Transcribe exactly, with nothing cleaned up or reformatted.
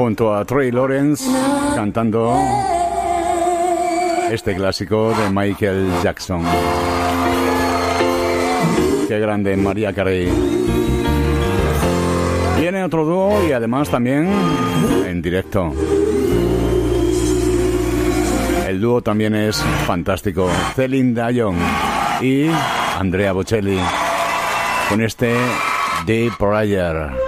junto a Trey Lawrence cantando este clásico de Michael Jackson. Qué grande, Mariah Carey. Viene otro dúo y además también en directo. El dúo también es fantástico. Celine Dion y Andrea Bocelli con este Deep Prayer.